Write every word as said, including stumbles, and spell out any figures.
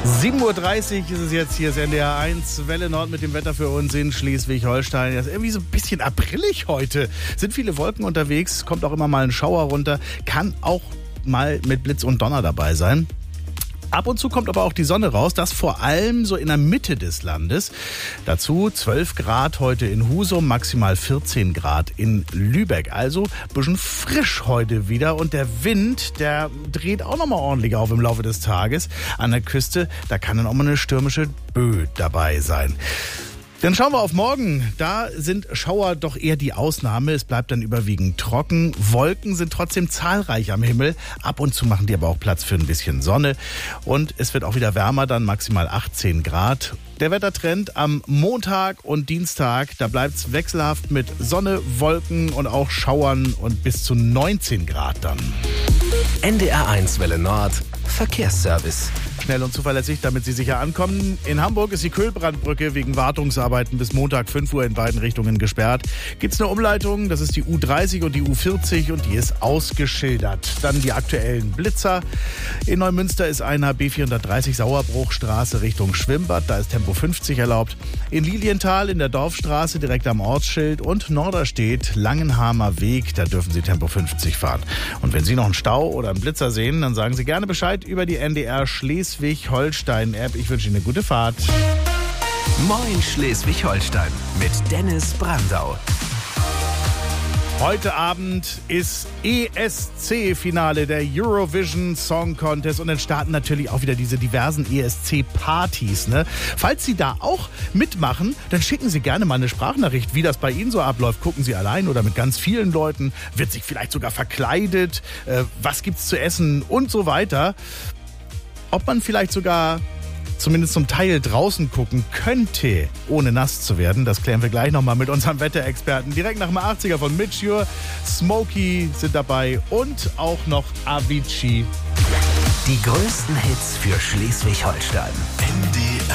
sieben Uhr dreißig ist es jetzt, hier ist N D R eins, Welle Nord mit dem Wetter für uns in Schleswig-Holstein. Das ist irgendwie so ein bisschen aprillig heute. Sind viele Wolken unterwegs, kommt auch immer mal ein Schauer runter, kann auch mal mit Blitz und Donner dabei sein. Ab und zu kommt aber auch die Sonne raus, das vor allem so in der Mitte des Landes. Dazu zwölf Grad heute in Husum, maximal vierzehn Grad in Lübeck. Also ein bisschen frisch heute wieder und der Wind, der dreht auch nochmal ordentlich auf im Laufe des Tages. An der Küste, da kann dann auch mal eine stürmische Böe dabei sein. Dann schauen wir auf morgen. Da sind Schauer doch eher die Ausnahme. Es bleibt dann überwiegend trocken. Wolken sind trotzdem zahlreich am Himmel. Ab und zu machen die aber auch Platz für ein bisschen Sonne. Und es wird auch wieder wärmer, dann maximal achtzehn Grad. Der Wettertrend am Montag und Dienstag, da bleibt es wechselhaft mit Sonne, Wolken und auch Schauern und bis zu neunzehn Grad dann. N D R eins Welle Nord, Verkehrsservice. Schnell und zuverlässig, damit Sie sicher ankommen. In Hamburg ist die Kühlbrandbrücke wegen Wartungsarbeiten bis Montag fünf Uhr in beiden Richtungen gesperrt. Gibt's eine Umleitung, das ist die U dreißig und die U vierzig und die ist ausgeschildert. Dann die aktuellen Blitzer. In Neumünster ist einer B vierhundertdreißig Sauerbruchstraße Richtung Schwimmbad, da ist Tempo fünfzig erlaubt. In Lilienthal in der Dorfstraße direkt am Ortsschild und Norderstedt Langenhamer Weg, da dürfen Sie Tempo fünfzig fahren. Und wenn Sie noch einen Stau oder einen Blitzer sehen, dann sagen Sie gerne Bescheid über die N D R Schleswig-Holstein-App. Ich wünsche Ihnen eine gute Fahrt. Moin Schleswig-Holstein mit Dennis Brandau. Heute Abend ist E S C-Finale der Eurovision Song Contest und dann starten natürlich auch wieder diese diversen E S C-Partys. Ne? Falls Sie da auch mitmachen, dann schicken Sie gerne mal eine Sprachnachricht, wie das bei Ihnen so abläuft. Gucken Sie allein oder mit ganz vielen Leuten, wird sich vielleicht sogar verkleidet, äh, was gibt's zu essen und so weiter. Ob man vielleicht sogar zumindest zum Teil draußen gucken könnte, ohne nass zu werden. Das klären wir gleich nochmal mit unserem Wetterexperten. Direkt nach dem achtziger von Mitchur, Smokey sind dabei und auch noch Avicii. Die größten Hits für Schleswig-Holstein. N D